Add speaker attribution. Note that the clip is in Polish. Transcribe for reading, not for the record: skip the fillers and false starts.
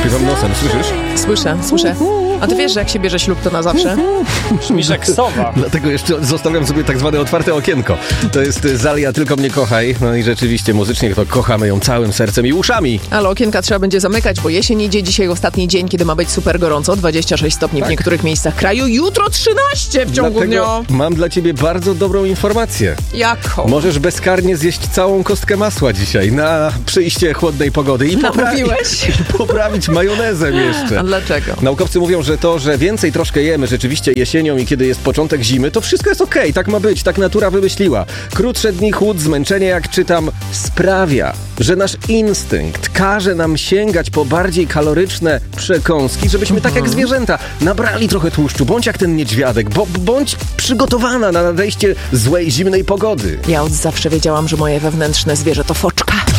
Speaker 1: Kiwam nosem, słyszysz?
Speaker 2: Słyszę. A ty wiesz, że jak się bierze ślub, to na zawsze?
Speaker 3: Brzmisz jak sowa.
Speaker 1: Dlatego jeszcze zostawiam sobie tak zwane otwarte okienko. To jest Zalia, tylko mnie kochaj. No i rzeczywiście muzycznie to kochamy ją całym sercem i uszami.
Speaker 2: Ale okienka trzeba będzie zamykać, bo jesień idzie. Dzisiaj ostatni dzień, kiedy ma być super gorąco. 26 stopni w niektórych miejscach kraju. Jutro 13 w ciągu dnia.
Speaker 1: Mam dla ciebie bardzo dobrą informację.
Speaker 2: Jaką?
Speaker 1: Możesz bezkarnie zjeść całą kostkę masła dzisiaj na przyjście chłodnej pogody i poprawić majonezem jeszcze.
Speaker 2: A dlaczego?
Speaker 1: Naukowcy mówią, że to, że więcej troszkę jemy rzeczywiście jesienią i kiedy jest początek zimy, to wszystko jest okej, tak ma być, tak natura wymyśliła. Krótsze dni, chłód, zmęczenie, jak czytam, sprawia, że nasz instynkt każe nam sięgać po bardziej kaloryczne przekąski, żebyśmy tak jak zwierzęta nabrali trochę tłuszczu. Bądź jak ten niedźwiadek, bądź przygotowana na nadejście złej, zimnej pogody.
Speaker 2: Ja od zawsze wiedziałam, że moje wewnętrzne zwierzę to foczka.